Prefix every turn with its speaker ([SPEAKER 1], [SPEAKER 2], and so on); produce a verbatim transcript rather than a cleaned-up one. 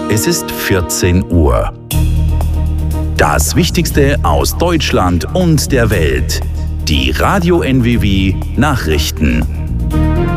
[SPEAKER 1] Es ist vierzehn Uhr. Das Wichtigste aus Deutschland und der Welt. Die Radio N W W Nachrichten.